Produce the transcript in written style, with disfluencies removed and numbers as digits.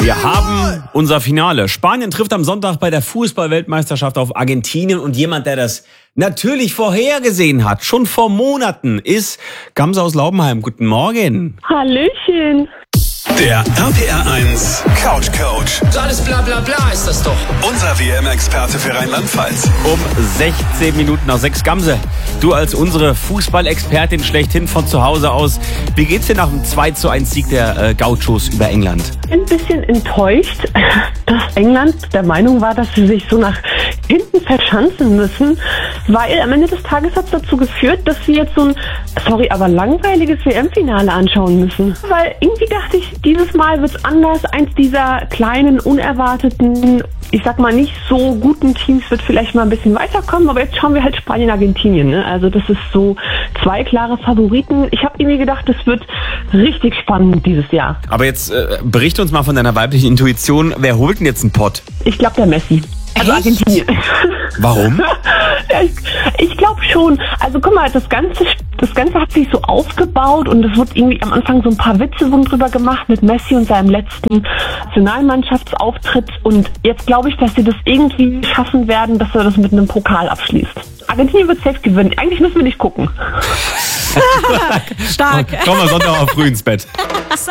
Wir haben unser Finale. Spanien trifft am Sonntag bei der Fußball-Weltmeisterschaft auf Argentinien und jemand, der das natürlich vorhergesehen hat, schon vor Monaten, ist Gamse aus Laubenheim. Guten Morgen. Hallöchen. Der RPR1 Couch Coach. Alles bla bla bla ist das doch. Unser WM-Experte für Rheinland-Pfalz. Um 16 Minuten nach 6. Gamse, du als unsere Fußballexpertin schlechthin von zu Hause aus. Wie geht's dir nach dem 2:1 Sieg der Gauchos über England? Ein bisschen enttäuscht, dass England der Meinung war, dass sie sich so nach hinten verschanzen müssen, weil am Ende des Tages hat es dazu geführt, dass wir jetzt so ein, langweiliges WM-Finale anschauen müssen. Weil irgendwie dachte ich, dieses Mal wird's anders. Eins dieser kleinen, unerwarteten, ich sag mal nicht so guten Teams wird vielleicht mal ein bisschen weiterkommen, aber jetzt schauen wir halt Spanien, Argentinien. Ne? Also das ist so zwei klare Favoriten. Ich habe irgendwie gedacht, es wird richtig spannend dieses Jahr. Aber jetzt berichte uns mal von deiner weiblichen Intuition. Wer holt denn jetzt einen Pott? Ich glaube, der Messi. Also Argentinien. Warum? Ja, ich glaube schon. Also guck mal, das Ganze hat sich so aufgebaut und es wird irgendwie am Anfang so ein paar Witze drüber gemacht mit Messi und seinem letzten Nationalmannschaftsauftritt. Und jetzt glaube ich, dass sie das irgendwie schaffen werden, dass er das mit einem Pokal abschließt. Argentinien wird safe gewinnen. Eigentlich müssen wir nicht gucken. Stark. Komm mal Sonntag auch früh ins Bett.